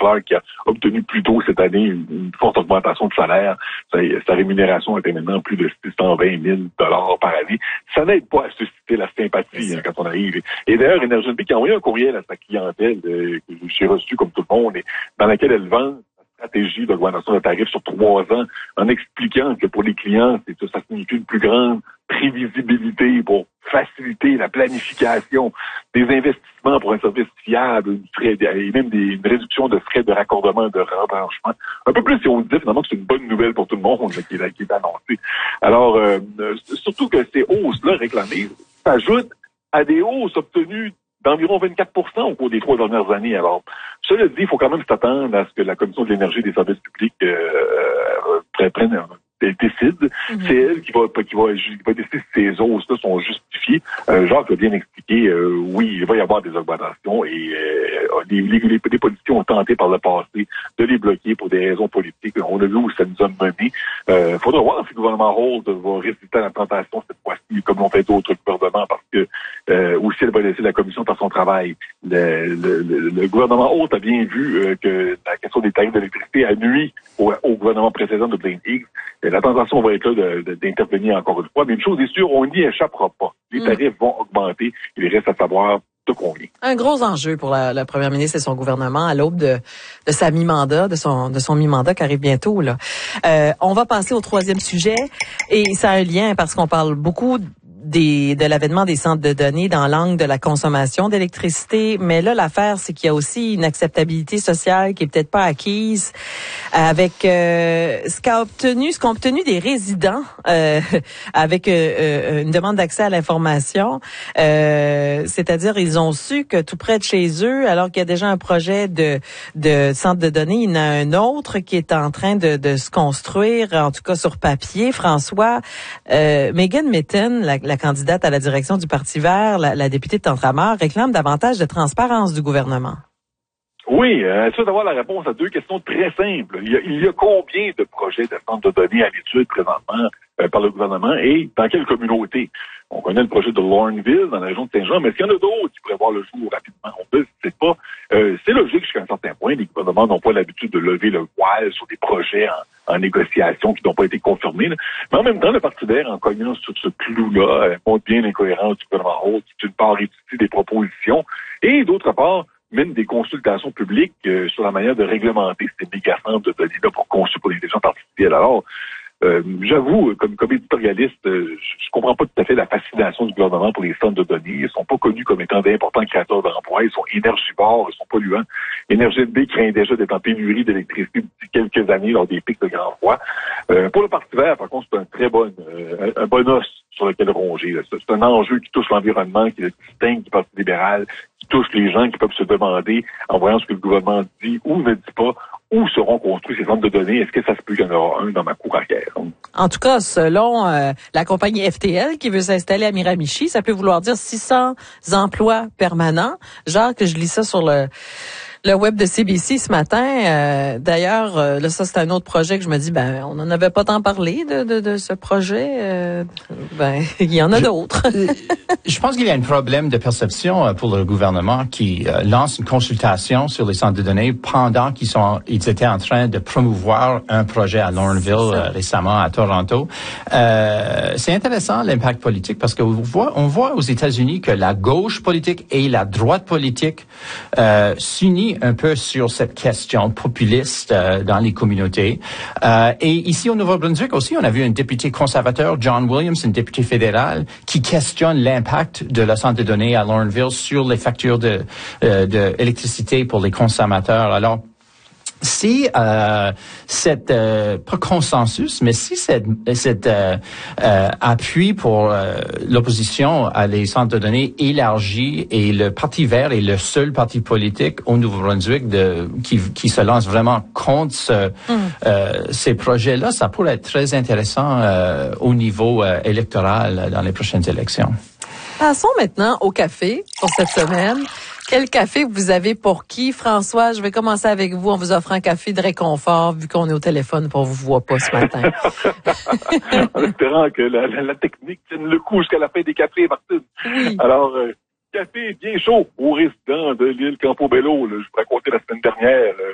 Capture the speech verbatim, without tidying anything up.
Clark qui a obtenu plus tôt cette année une, une forte augmentation de salaire. Sa, sa rémunération était maintenant plus de six cent vingt mille dollars par année. Ça n'aide pas à susciter la sympathie hein, quand on arrive. Et d'ailleurs, Énergie qui a envoyé un courriel à sa clientèle euh, que j'ai reçu comme tout le monde, et dans laquelle elle vend stratégie d'augmentation de tarifs sur trois ans, en expliquant que pour les clients, c'est ça, ça signifie une plus grande prévisibilité pour faciliter la planification des investissements pour un service fiable, frais, et même des, une réduction de frais de raccordement, de rebranchement. Un peu plus si on dit finalement que c'est une bonne nouvelle pour tout le monde qui est, qui est annoncée. Alors, euh, surtout que ces hausses-là réclamées s'ajoutent à des hausses obtenues d'environ vingt-quatre pour cent au cours des trois dernières années. Alors, cela dit, il faut quand même s'attendre à ce que la Commission de l'énergie et des services publics euh, euh, prenne, décide. Mm-hmm. C'est elle qui va, qui va, qui va décider si ces hausses-là sont justifiées. Euh, Jacques a bien expliqué, euh, oui, il va y avoir des augmentations et euh, les, les, les, les politiciens ont tenté par le passé de les bloquer pour des raisons politiques. On a vu où ça nous a mené. Il euh, faudra voir si le gouvernement Holt va résister à la tentation cette fois-ci, comme l'ont fait d'autres gouvernements, parce que euh, aussi elle va laisser la Commission faire son travail. Le, le, le, le gouvernement Holt a bien vu euh, que la question des tarifs d'électricité a nui au, au gouvernement précédent de Blaine Higgs. La tentation va être là de, de, d'intervenir encore une fois. Mais une chose est sûre, on n'y échappera pas. Les mmh. tarifs vont augmenter. Il reste à savoir de combien. Un gros enjeu pour la, la première ministre et son gouvernement à l'aube de, de sa mi-mandat, de son, de son mi-mandat qui arrive bientôt, là. Euh, on va passer au troisième sujet. Et ça a un lien parce qu'on parle beaucoup Des, de l'avènement des centres de données dans l'angle de la consommation d'électricité. Mais là, l'affaire, c'est qu'il y a aussi une acceptabilité sociale qui est peut-être pas acquise avec euh, ce qu'a obtenu, ce qu'ont obtenu des résidents euh, avec euh, euh, une demande d'accès à l'information. Euh, c'est-à-dire, ils ont su que tout près de chez eux, alors qu'il y a déjà un projet de, de centre de données, il y en a un autre qui est en train de, de se construire, en tout cas sur papier. François, euh, Megan Mitton, la, la La candidate à la direction du Parti vert, la, la députée de Tantramar, réclame davantage de transparence du gouvernement. Oui, euh, ça d'avoir la réponse à deux questions très simples. Il y a, il y a combien de projets de centres de données à l'étude présentement euh, par le gouvernement et dans quelle communauté? On connaît le projet de Lorneville dans la région de Saint-Jean, mais est-ce qu'il y en a d'autres qui pourraient voir le jour rapidement? On ne sait pas. Euh, c'est logique jusqu'à un certain point. Les gouvernements n'ont pas l'habitude de lever le voile sur des projets en, en négociation qui n'ont pas été confirmés. Là. Mais en même temps, le Parti vert, en cognant sur ce clou-là, euh, montre bien l'incohérence du gouvernement Holt, qui d'une part étudie des propositions et d'autre part mène des consultations publiques euh, sur la manière de réglementer ces méga-centres de données-là pour conçus pour les gens particuliers. Alors, Euh, j'avoue, comme, comme éditorialiste, euh, je, je comprends pas tout à fait la fascination du gouvernement pour les centres de données. Ils sont pas connus comme étant d'importants créateurs d'emplois. Ils sont énergivores, ils sont polluants. Énergie N B craint déjà d'être en pénurie d'électricité depuis quelques années lors des pics de grand froid. Euh, pour le Parti vert, par contre, c'est un très bon, euh, un bon os sur lequel ronger. Là. C'est un enjeu qui touche l'environnement, qui le distingue du Parti libéral, qui touche les gens qui peuvent se demander, en voyant ce que le gouvernement dit ou ne dit pas, où seront construits ces centres de données? Est-ce que ça se peut qu'il y en aura un dans ma cour arrière? En tout cas, selon euh, la compagnie F T L qui veut s'installer à Miramichi, ça peut vouloir dire six cents emplois permanents. Genre que je lis ça sur le le web de C B C ce matin. Euh, d'ailleurs, euh, là, ça, c'est un autre projet que je me dis, ben, on n'en avait pas tant parlé de, de, de ce projet. Euh, ben, il y en a je, d'autres. Je pense qu'il y a un problème de perception pour le gouvernement qui euh, lance une consultation sur les centres de données pendant qu'ils sont, ils étaient en train de promouvoir un projet à Lorneville euh, récemment à Toronto. Euh, c'est intéressant l'impact politique parce qu'on voit, on voit aux États-Unis que la gauche politique et la droite politique euh, s'unissent un peu sur cette question populiste euh, dans les communautés. Euh, et ici au Nouveau-Brunswick aussi, on a vu un député conservateur, John Williams, un député fédéral, qui questionne l'impact de la centre de données à Lorneville sur les factures de, euh, de électricité pour les consommateurs. Alors, si euh, cette euh, pas consensus, mais si cette, cette euh, euh, appui pour euh, l'opposition à les centres de données élargi et le Parti vert est le seul parti politique au Nouveau-Brunswick de qui, qui se lance vraiment contre ce, mm. euh, ces projets-là, ça pourrait être très intéressant euh, au niveau euh, électoral dans les prochaines élections. Passons maintenant au café pour cette semaine. Quel café vous avez pour qui? François, je vais commencer avec vous en vous offrant un café de réconfort vu qu'on est au téléphone pour vous voir pas ce matin. En espérant que la, la, la technique tienne le coup jusqu'à la fin des cafés, Martine. Oui. Alors, euh, café bien chaud aux résidents de l'île Campobello. Là, je vous racontais la semaine dernière. Là,